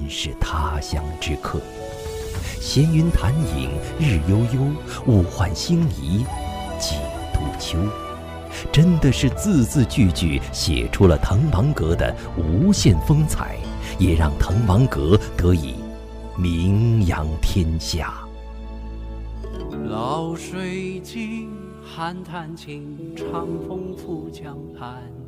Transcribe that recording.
是他乡之客。闲云潭影日悠悠，物换星移几度秋。真的是字字句句写出了滕王阁的无限风采，也让滕王阁得以名扬天下。 老水尽，寒潭尽，长风拂江畔。